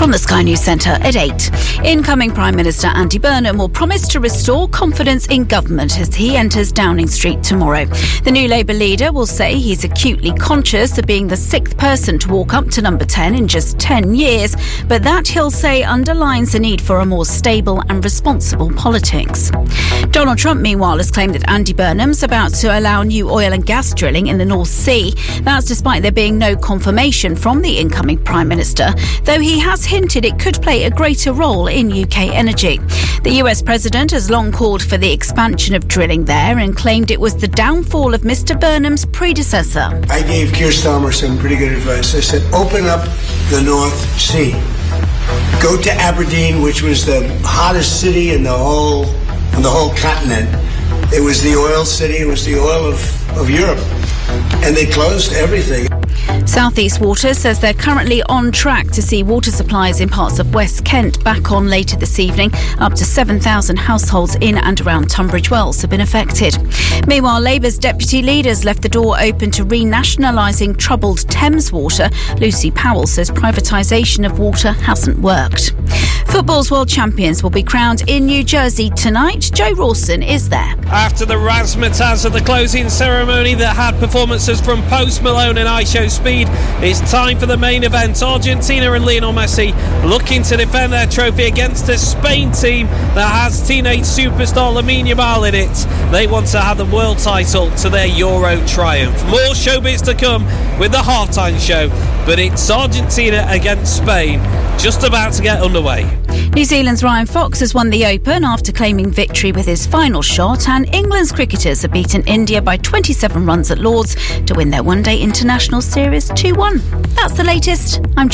From the Sky News Centre at 8. Incoming Prime Minister Andy Burnham will promise to restore confidence in government as he enters Downing Street tomorrow. The new Labour leader will say he's acutely conscious of being the sixth person to walk up to number 10 in just 10 years, but that, he'll say, underlines the need for a more stable and responsible politics. Donald Trump, meanwhile, has claimed that Andy Burnham's about to allow new oil and gas drilling in the North Sea. That's despite there being no confirmation from the incoming Prime Minister, though he has hinted it could play a greater role in UK energy. The US President has long called for the expansion of drilling there and claimed it was the downfall of Mr Burnham's predecessor. I gave Keir Starmer some pretty good advice. I said, open up the North Sea. Go to Aberdeen, which was the hottest city in the whole continent. It was the oil city. It was the oil of Europe. And they closed everything. South East Water says they're currently on track to see water supplies in parts of West Kent back on later this evening. Up to 7,000 households in and around Tunbridge Wells have been affected. Meanwhile, Labour's deputy leaders left the door open to renationalising troubled Thames Water. Lucy Powell says privatisation of water hasn't worked. Football's world champions will be crowned in New Jersey tonight. Joe Rawson is there. After the razzmatazz of the closing ceremony that had performances from Post Malone and IShowSpeed, it's time for the main event. Argentina and Lionel Messi looking to defend their trophy against a Spain team that has teenage superstar Lamine Yamal in it. They want to have the world title to their Euro triumph. More showbiz to come with the halftime show, but it's Argentina against Spain just about to get underway. New Zealand's Ryan Fox has won the Open after claiming victory with his final shot, and England's cricketers have beaten India by 27 runs at Lord's to win their one-day international series 2-1. That's the latest. I'm